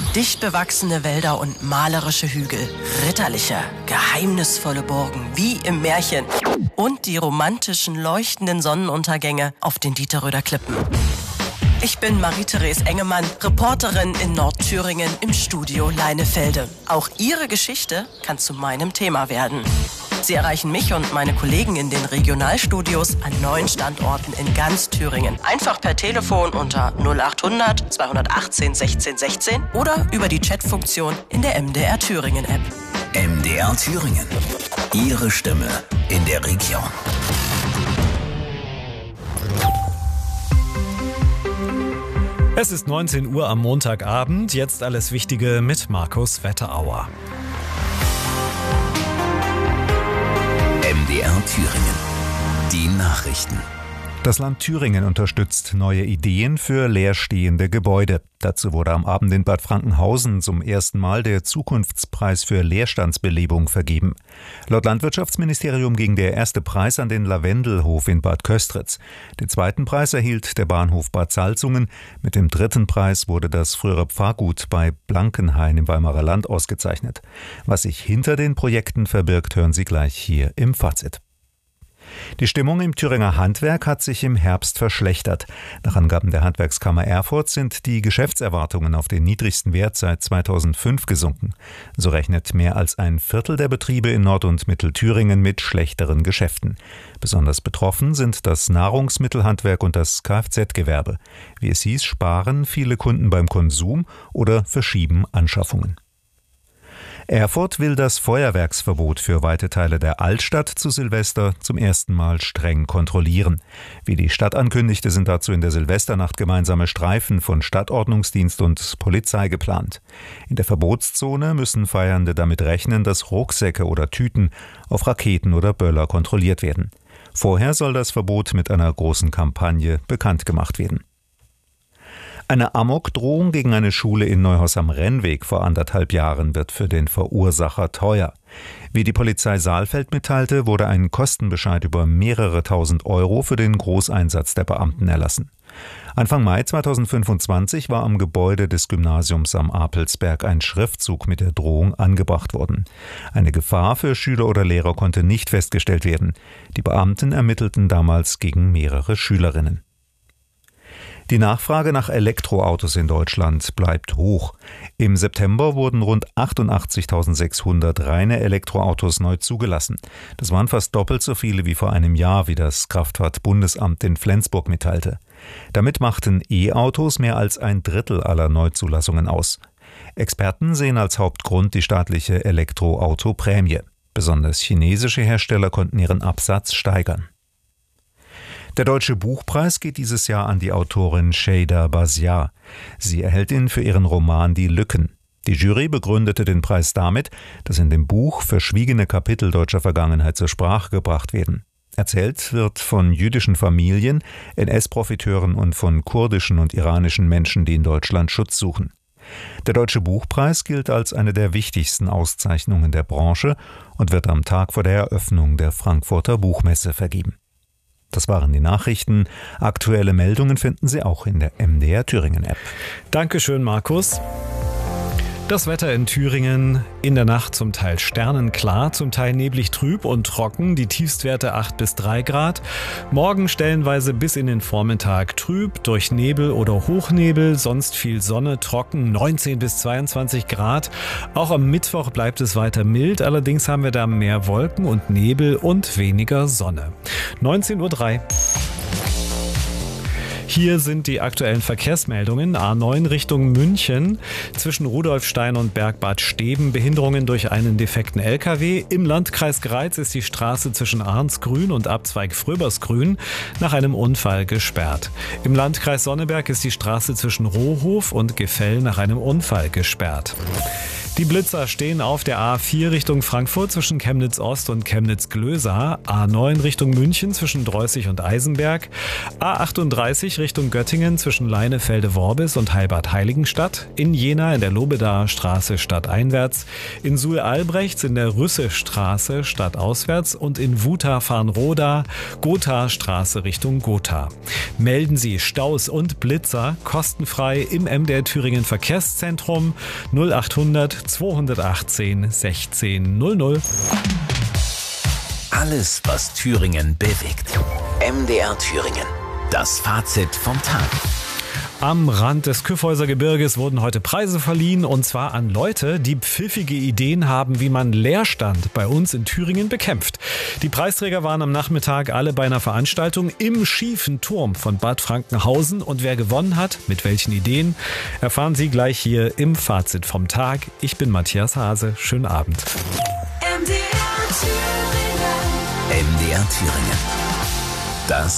Dicht bewachsene Wälder und malerische Hügel, ritterliche, geheimnisvolle Burgen, wie im Märchen. Und die romantischen, leuchtenden Sonnenuntergänge auf den Dieterröder Klippen. Ich bin Marie-Therese Engemann, Reporterin in Nordthüringen im Studio Leinefelde. Auch Ihre Geschichte kann zu meinem Thema werden. Sie erreichen mich und meine Kollegen in den Regionalstudios an 9 Standorten in ganz Thüringen. Einfach per Telefon unter 0800 218 16 16 oder über die Chatfunktion in der MDR Thüringen App. MDR Thüringen. Ihre Stimme in der Region. Es ist 19 Uhr am Montagabend. Jetzt alles Wichtige mit Markus Wetterauer. MDR Thüringen. Die Nachrichten. Das Land Thüringen unterstützt neue Ideen für leerstehende Gebäude. Dazu wurde am Abend in Bad Frankenhausen zum ersten Mal der Zukunftspreis für Leerstandsbelebung vergeben. Laut Landwirtschaftsministerium ging der erste Preis an den Lavendelhof in Bad Köstritz. Den zweiten Preis erhielt der Bahnhof Bad Salzungen. Mit dem dritten Preis wurde das frühere Pfarrgut bei Blankenhain im Weimarer Land ausgezeichnet. Was sich hinter den Projekten verbirgt, hören Sie gleich hier im Fazit. Die Stimmung im Thüringer Handwerk hat sich im Herbst verschlechtert. Nach Angaben der Handwerkskammer Erfurt sind die Geschäftserwartungen auf den niedrigsten Wert seit 2005 gesunken. So rechnet mehr als ein Viertel der Betriebe in Nord- und Mittelthüringen mit schlechteren Geschäften. Besonders betroffen sind das Nahrungsmittelhandwerk und das Kfz-Gewerbe. Wie es hieß, sparen viele Kunden beim Konsum oder verschieben Anschaffungen. Erfurt will das Feuerwerksverbot für weite Teile der Altstadt zu Silvester zum ersten Mal streng kontrollieren. Wie die Stadt ankündigte, sind dazu in der Silvesternacht gemeinsame Streifen von Stadtordnungsdienst und Polizei geplant. In der Verbotszone müssen Feiernde damit rechnen, dass Rucksäcke oder Tüten auf Raketen oder Böller kontrolliert werden. Vorher soll das Verbot mit einer großen Kampagne bekannt gemacht werden. Eine Amokdrohung gegen eine Schule in Neuhaus am Rennweg vor 1,5 Jahren wird für den Verursacher teuer. Wie die Polizei Saalfeld mitteilte, wurde ein Kostenbescheid über mehrere tausend Euro für den Großeinsatz der Beamten erlassen. Anfang Mai 2025 war am Gebäude des Gymnasiums am Apelsberg ein Schriftzug mit der Drohung angebracht worden. Eine Gefahr für Schüler oder Lehrer konnte nicht festgestellt werden. Die Beamten ermittelten damals gegen mehrere Schülerinnen. Die Nachfrage nach Elektroautos in Deutschland bleibt hoch. Im September wurden rund 88.600 reine Elektroautos neu zugelassen. Das waren fast doppelt so viele wie vor einem Jahr, wie das Kraftfahrtbundesamt in Flensburg mitteilte. Damit machten E-Autos mehr als ein Drittel aller Neuzulassungen aus. Experten sehen als Hauptgrund die staatliche Elektroautoprämie. Besonders chinesische Hersteller konnten ihren Absatz steigern. Der Deutsche Buchpreis geht dieses Jahr an die Autorin Şeyda Baziar. Sie erhält ihn für ihren Roman Die Lücken. Die Jury begründete den Preis damit, dass in dem Buch verschwiegene Kapitel deutscher Vergangenheit zur Sprache gebracht werden. Erzählt wird von jüdischen Familien, NS-Profiteuren und von kurdischen und iranischen Menschen, die in Deutschland Schutz suchen. Der Deutsche Buchpreis gilt als eine der wichtigsten Auszeichnungen der Branche und wird am Tag vor der Eröffnung der Frankfurter Buchmesse vergeben. Das waren die Nachrichten. Aktuelle Meldungen finden Sie auch in der MDR Thüringen App. Dankeschön, Markus. Das Wetter in Thüringen in der Nacht zum Teil sternenklar, zum Teil neblig trüb und trocken, die Tiefstwerte 8 bis 3 Grad. Morgen stellenweise bis in den Vormittag trüb, durch Nebel oder Hochnebel, sonst viel Sonne, trocken, 19 bis 22 Grad. Auch am Mittwoch bleibt es weiter mild, allerdings haben wir da mehr Wolken und Nebel und weniger Sonne. 19:03 Uhr. Hier sind die aktuellen Verkehrsmeldungen. A9 Richtung München. Zwischen Rudolfstein und Bergbad Steben Behinderungen durch einen defekten LKW. Im Landkreis Greiz ist die Straße zwischen Arnsgrün und Abzweig Fröbersgrün nach einem Unfall gesperrt. Im Landkreis Sonneberg ist die Straße zwischen Rohof und Gefell nach einem Unfall gesperrt. Die Blitzer stehen auf der A4 Richtung Frankfurt zwischen Chemnitz Ost und Chemnitz Glösa, A9 Richtung München zwischen Dreußig und Eisenberg, A38 Richtung Göttingen zwischen Leinefelde-Worbis und Heilbad-Heiligenstadt, in Jena in der Lobedaer Straße stadteinwärts, in Suhl-Albrechts in der Rüssestraße stadtauswärts und in Wutha-Farnroda, Gotha-Straße Richtung Gotha. Melden Sie Staus und Blitzer kostenfrei im MDR Thüringen Verkehrszentrum 0800 218 16 00. Alles, was Thüringen bewegt. MDR Thüringen. Das Fazit vom Tag. Am Rand des Kyffhäuser Gebirges wurden heute Preise verliehen, und zwar an Leute, die pfiffige Ideen haben, wie man Leerstand bei uns in Thüringen bekämpft. Die Preisträger waren am Nachmittag alle bei einer Veranstaltung im schiefen Turm von Bad Frankenhausen, und wer gewonnen hat, mit welchen Ideen, erfahren Sie gleich hier im Fazit vom Tag. Ich bin Matthias Hase. Schönen Abend. MDR Thüringen. Das